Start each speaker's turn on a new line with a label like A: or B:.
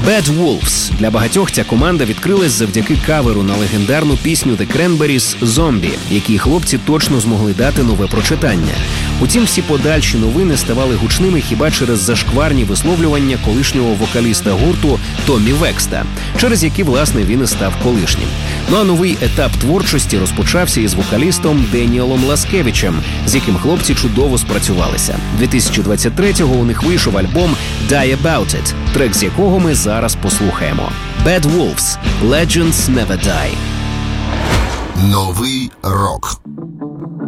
A: Bad Wolves. Для багатьох ця команда відкрилась завдяки каверу на легендарну пісню The Cranberries «Zombie», якій хлопці точно змогли дати нове прочитання. Утім, всі подальші новини ставали гучними хіба через зашкварні висловлювання колишнього вокаліста гурту Томмі Векста, через які, власне, він і став колишнім. Ну а новий етап творчості розпочався із вокалістом Деніелом Ласкевичем, з яким хлопці чудово спрацювалися. 2023-го у них вийшов альбом «Die About It», трек з якого ми зараз послухаємо. Bad Wolves – Legends Never Die.
B: Новий рок.